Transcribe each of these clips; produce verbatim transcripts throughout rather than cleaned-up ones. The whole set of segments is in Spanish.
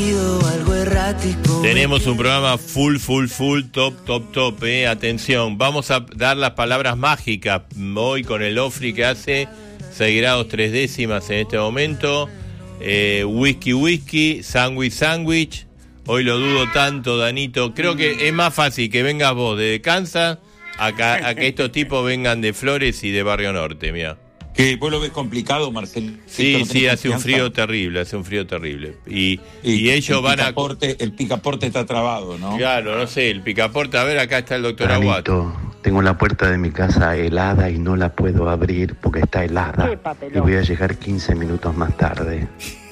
Tenemos un programa full, full, full, top, top, top, eh. Atención, vamos a dar las palabras mágicas hoy con el Ofri que hace seis grados tres décimas en este momento. Eh, whisky, whisky, sándwich, sándwich. Hoy lo dudo tanto, Danito. Creo que es más fácil que vengas vos de Kansas a que, a que estos tipos vengan de Flores y de Barrio Norte, mira. Que vos lo ves complicado, Marcel. Sí, no sí, hace confianza. un frío terrible, hace un frío terrible. Y, y, y ellos el van picaporte, a... El picaporte está trabado, ¿no? Claro, no sé, el picaporte. A ver, acá está el doctor Danito, Aguat. Tengo la puerta de mi casa helada y no la puedo abrir porque está helada. Y voy a llegar quince minutos más tarde.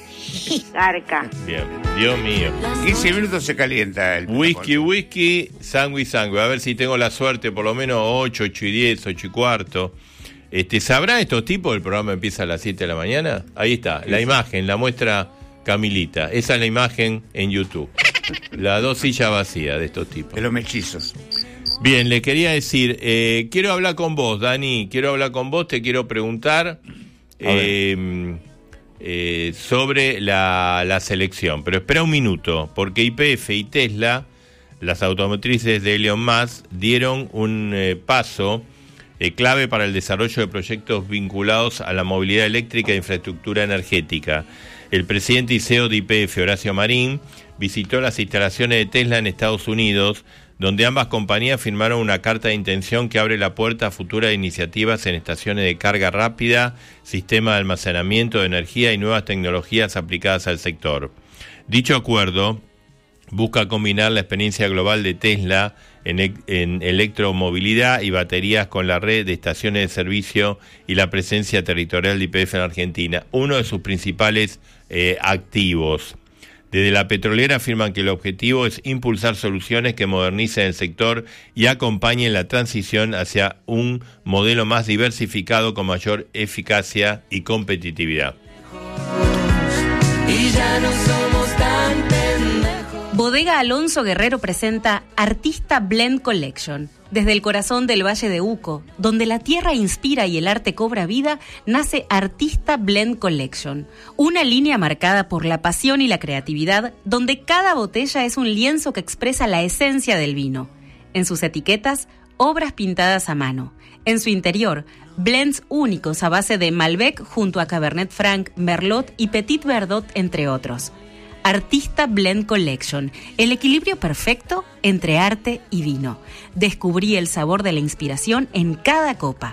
Garca. Bien, Dios mío. quince minutos se calienta el Whisky, whisky, sándwich, sándwich. A ver si tengo la suerte, por lo menos ocho, ocho y diez, ocho y cuarto. Este, ¿Sabrán estos tipos? El programa empieza a las siete de la mañana. Ahí está, la imagen, la muestra Camilita. Esa es la imagen en YouTube. Las dos sillas vacías de estos tipos. De los mellizos. Bien, le quería decir, eh, quiero hablar con vos, Dani. Quiero hablar con vos, te quiero preguntar eh, eh, sobre la, la selección. Pero espera un minuto, porque Y P F y Tesla, las automotrices de Elon Musk, dieron un eh, paso Eh, clave para el desarrollo de proyectos vinculados a la movilidad eléctrica e infraestructura energética. El presidente y C E O de Y P F, Horacio Marín, visitó las instalaciones de Tesla en Estados Unidos, donde ambas compañías firmaron una carta de intención que abre la puerta a futuras iniciativas en estaciones de carga rápida, sistema de almacenamiento de energía y nuevas tecnologías aplicadas al sector. Dicho acuerdo busca combinar la experiencia global de Tesla en, en electromovilidad y baterías con la red de estaciones de servicio y la presencia territorial de Y P F en Argentina, uno de sus principales eh, activos. Desde la petrolera afirman que el objetivo es impulsar soluciones que modernicen el sector y acompañen la transición hacia un modelo más diversificado con mayor eficacia y competitividad. Y ya no somos tan pendejos. Bodega Alonso Guerrero presenta Artista Blend Collection. Desde el corazón del Valle de Uco, donde la tierra inspira y el arte cobra vida, nace Artista Blend Collection. Una línea marcada por la pasión y la creatividad, donde cada botella es un lienzo que expresa la esencia del vino. En sus etiquetas, obras pintadas a mano. En su interior, blends únicos a base de Malbec junto a Cabernet Franc, Merlot y Petit Verdot, entre otros. Artista Blend Collection, el equilibrio perfecto entre arte y vino. Descubrí el sabor de la inspiración en cada copa.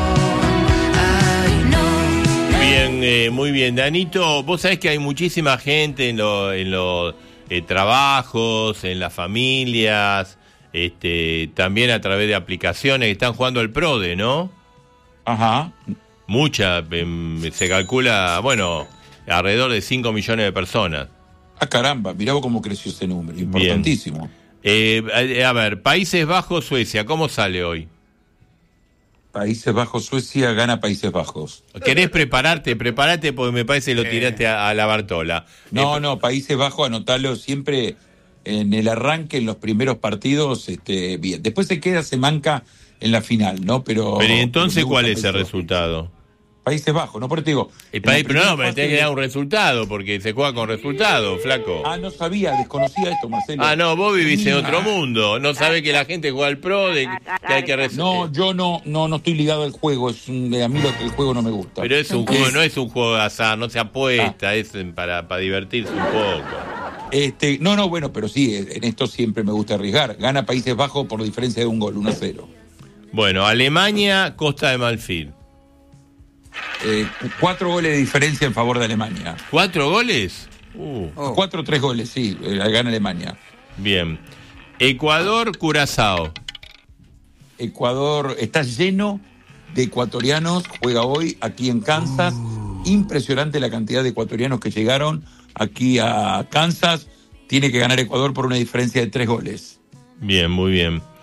Bien, eh, muy bien. Danito, vos sabés que hay muchísima gente en los en los eh, trabajos, en las familias, este, también a través de aplicaciones que están jugando el PRODE, ¿no? Ajá. Mucha, eh, se calcula, bueno, alrededor de cinco millones de personas. Ah, caramba, mirá vos cómo creció ese número, importantísimo. Eh, a, a ver, Países Bajos, Suecia, ¿cómo sale hoy? Países Bajos, Suecia gana Países Bajos. ¿Querés prepararte? Prepárate porque me parece que lo tiraste a, a la Bartola. No, eh, no, Países Bajos, anotalo siempre en el arranque, en los primeros partidos, este, bien. Después se queda, se manca en la final, ¿no? Pero, pero entonces, pero ¿cuál es el Países resultado? Países Bajos, ¿no? Por eso te digo. El país, pero no, pero parte... tenés que dar un resultado, porque se juega con resultado, flaco. Ah, no sabía, desconocía esto, Marcelo. Ah, no, vos vivís en Ah. otro mundo. No sabés que la gente juega al pro, de, que hay que resolver. No, yo no, no, no estoy ligado al juego. Es un, a mí lo, el juego no me gusta. Pero es un juego, no es un juego de azar, no se apuesta, ah. es para, para divertirse un poco. Este, no, no, bueno, pero sí, en esto siempre me gusta arriesgar. Gana Países Bajos por diferencia de un gol, uno a cero. Bueno, Alemania, Costa de Marfil. Eh, cuatro goles de diferencia en favor de Alemania. ¿Cuatro goles? Uh. Oh. Cuatro o tres goles, sí, eh, gana Alemania. Bien. Ecuador, Curazao. Ecuador está lleno de ecuatorianos, juega hoy aquí en Kansas. Oh. Impresionante la cantidad de ecuatorianos que llegaron aquí a Kansas. Tiene que ganar Ecuador por una diferencia de tres goles. Bien, muy bien.